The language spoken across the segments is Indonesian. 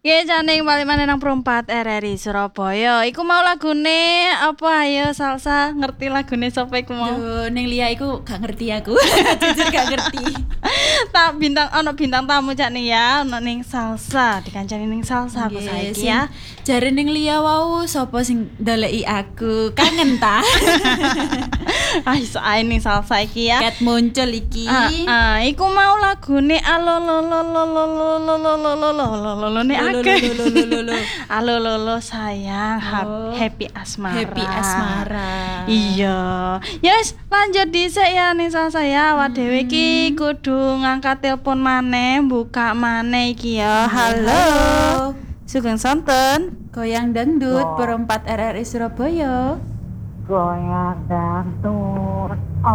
Ki jane balik maneh nang Perempat RRI Surabaya. Iku mau lagune apa ayo salsa ngerti lagune sapa iku mau? Duh, ning Lia iku gak ngerti aku. Jujur gak ngerti. Tak bintang tamu cak nih ya, ono ning salsa, dikancani ning salsa aku saiki ya. Jare ning Lia wau sapa sing ndaleki aku? Kangen ta? Ah iso ae ning salsa iki ya. Ket muncul iki. Iku mau lagune Alololo sayang, happy asmara. Happy asmara. Iya. Yes, lanjut dhisik ya ning salsa ya. Awak dhewe iki kudu ngangkat telepon maneh, buka maneh iki ya. Halo. Sugeng sonten. Goyang dangdut Perempat RRI Surabaya. Goyang dangdut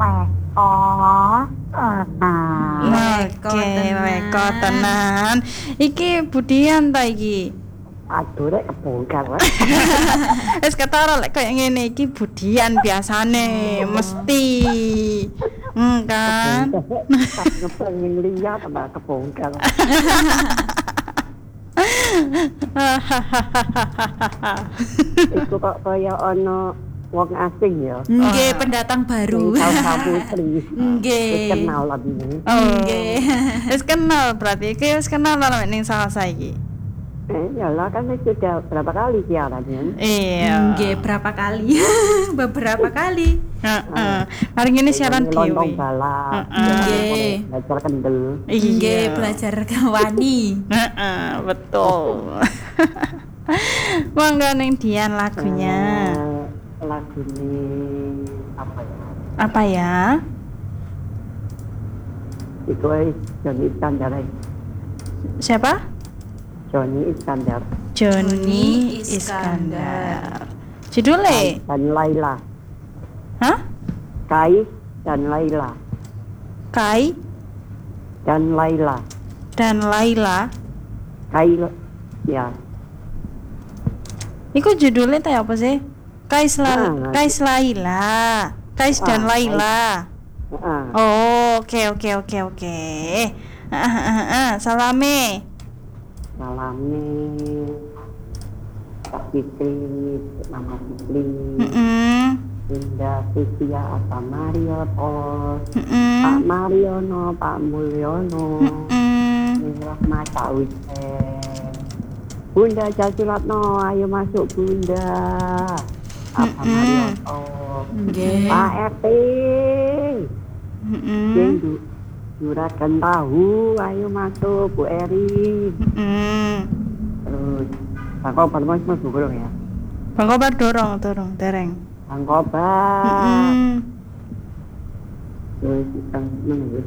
Leko tenan. Iki Budian ta iki? aduh rek kebongkar wae. Wis ketara lek koyo ngene iki Budian biasane mesti. Kan. Tak ngepengin liya tambah kebongkar. Iku kok kaya ana wong asing ya. Nggih, pendatang baru. Salsa Putri. Nggih. Kenal lah ini. Nggih. Wis kenal berarti iki wis kenal lah ning salsa iki. Yalah kan sudah berapa kali siarannya. Iya. Nggih, berapa kali? Beberapa kali. Heeh. Hari ini siaran Lontong dewe. balap. Nggih. Belajar kendel. Nggih, belajar kawani. Heeh, betul. Mangga ning Dian lagunya. Lagu ini apa ya? Apa ya? Itu Johnny Iskandar. Siapa? Johnny Iskandar Johnny Iskandar. Judulnya? dan Laila. Hah? Kai dan Laila. Kai Dan Laila. dan Laila. Kai ya. Iku judulnya teh apa sih? Kais Laila. Kais dan Laila. Heeh. Oh, oke. Salame. Salami Kak Fitri, Mama Fitri, Indah Sisia, Pak Marioto, Pak Mariono, Pak Mulyono, Rahmat Cak Witen, Bunda Jasulatno, ayo masuk Bunda, Pak Marioto, Pak RT, Juragan tahu, ayo masuk Bu Eri. Terus Bang Kobar mas burung ya. Bang Kobar dorong, dereng. Bang Kobar. Terus Bang menunggu.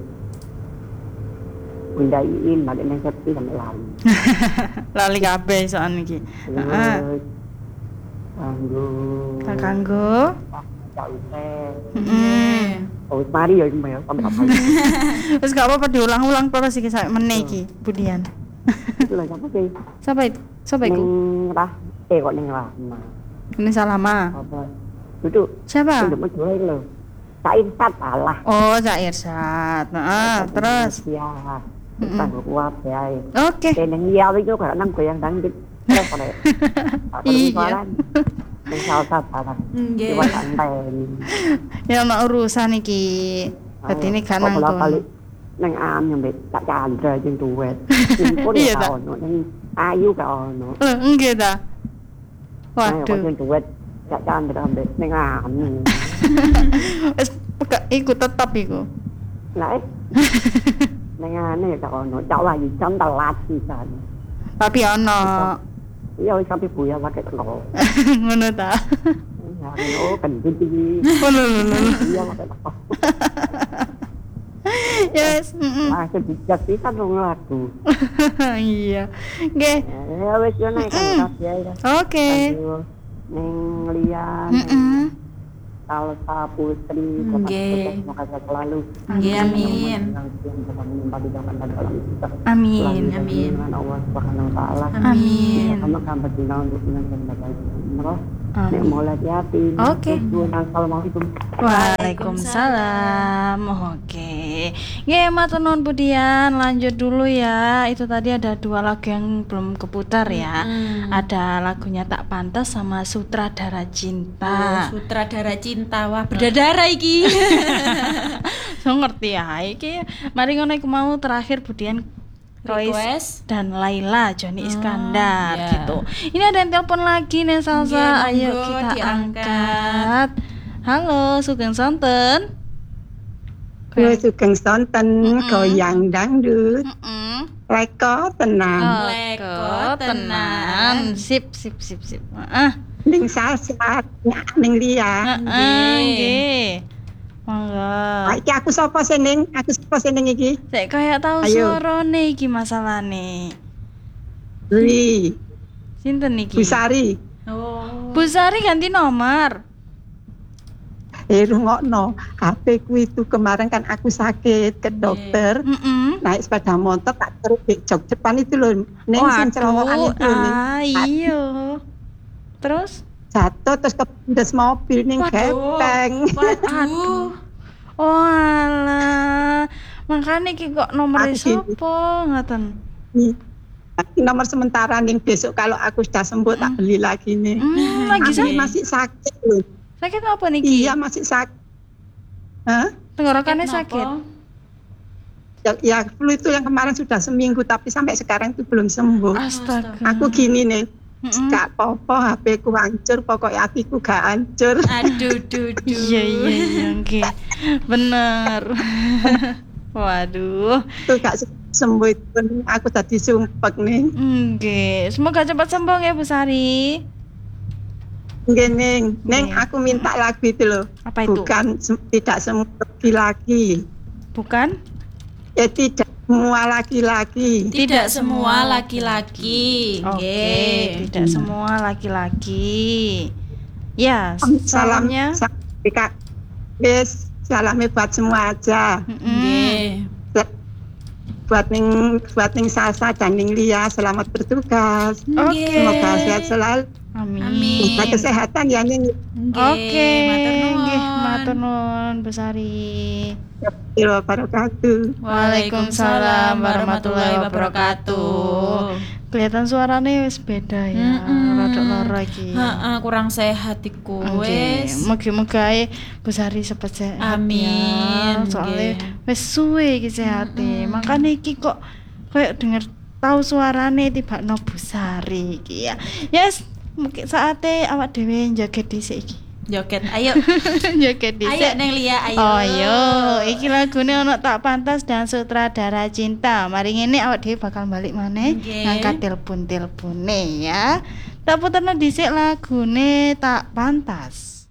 Bunda Iin balik nang sepi sampai lali. Lali kabeh soal iki. Terus Kanggo. Cak Witen. Oh, mari ya iki ya, tambah apa. Wis gak apa-apa diulang-ulang terus iki sampe meneh iki, Budian. Itulah siapa sih? Siapa iku? Ning Rah, kok ning Rahma. Ini Salama. Apa? Duduk. Siapa? Untuk menjual lo. Cak Irsat alah. Oh, Cak Irsat. Terus. Ya. Tanggo kuat ya. Oke. Ning liya iki kok nang goyang dangdut. Terus kok. Iya. Ning salsa barang. Nggih. Iwak santai. Ya ana urusan iki. Dadi ini gak nang kono. Nang nyambet Cak Chandra sing duwet. Pun Iya ya ta? ono ning Ayu gak ono. Nggih ta. Waduh. Waduh. Sing duwet Cak Chandra ambek ning anu. Wis iku tetep iku. Lah ning ane gak ono. Cak Wahyu jam telat pisan. Tapi ono. Iya wis sampe buya pakai teko. Ngono ta. Ya ono kan iki. Oh lho. Iya pakai teko. Yes. Masih bijak pisan wong lagu. Iya. Nggih. Ya wis yo naik kan ya. Oke. Ning liyan. Salsa Putri, Nggih. semoga selalu. Nggih, amin. Amin. Amin. Allah Subhanahu wa taala. Amin. Sama kabar dina untuk dengan baik. Nek mulai hati. Oke. Assalamualaikum. Waalaikumsalam. Oke. Nggih, matur nuwun Budian. Lanjut dulu ya. Itu tadi ada 2 lagu yang belum keputar ya. Ada lagunya Tak Pantas sama Sutradara Cinta. Sutradara Cinta, wah berdarah iki. So ngerti ya iki. Mari ngono iku mau terakhir Budian Royce Request. dan Laila Joni Iskandar ya. gitu. Ini ada yang telepon lagi nih Salsa. Nggih, Ayo monggo, kita diangkat. angkat. Halo, Sugeng Sonten. Gue sugeng sonten goyang dangdut. Leko tenang. Leko tenan. Sip. Ning salsa ning Lia. Nggih. Monggo. Iki aku sapa seneng? Aku sapa seneng iki? Sik kayak tahu Ayo. suarane iki masalahne. Wi, Sinten iki? Busari. Oh. Bu Sari ganti nomor. Rungokno, HP ku itu kemarin kan aku sakit ke dokter. Naik sepeda motor tak terus di jok depan itu loh. Neng sing celowokan itu nih. Iya. Terus? Jatuh terus kependes mobil ning gepeng. Waduh. Oh alah. Makanya iki kok nomornya Aku gini. sapa ngoten. Nomor sementara ning besok kalau aku sudah sembuh tak beli lagi nih. Lagi Aku sakit. masih sakit loh. Sakit apa niki? Iya masih sakit. Hah? Tenggorokannya Kenapa? sakit. Ya flu itu yang kemarin sudah seminggu tapi sampai sekarang itu belum sembuh. Astaga. Aku gini nih, gak apa-apa HP ku hancur, pokoknya hatiku gak hancur. Aduh, duh. Iya nggih. Bener. Waduh. Itu gak sembuh itu, aku tadi sumpek nih. Nggih. Semoga cepat sembuh ya Bu Sari. Nggih, Neng, aku minta lagu itu loh. Apa itu? Bukan tidak semua laki-laki. Bukan? Ya tidak semua laki-laki. Tidak semua laki-laki. Oke, Nggih. tidak semua laki-laki. Ya, Salam salamnya. Kak. Yes, salamnya buat semua aja. Nggih. Buat ning Salsa dan ning Lia, selamat bertugas. Oke. Semoga sehat selalu. Amin. Jaga kesehatan ya Neng. Oke, matur nuwun. nggih, matur nuwun Bu Sari. Wabarakatuh. Waalaikumsalam warahmatullahi wabarakatuh. Kelihatan suaranya wis beda ya, rada lara iki. Heeh, kurang sehat iku wis. Mugi-mugi ae Bu Sari cepet sehat. Amin, Ya. Soalnya nggih. wis suwe iki sehate. Makane iki kok kayak denger tahu suarane tibakno Bu Sari iki ya. Yes, mungkin saatnya awak dhewe njoget dhisik iki. Joget, ayo. Njoget dhisik. Ayo Neng Lia, ayo. Oh yo, iki lagune ono Tak Pantas dan Sutradara Cinta. Mari ngene awak dhewe bakal balik maneh Nggih. ngangkat telepon-telepone ya. Tak puterno dhisik lagune Tak Pantas.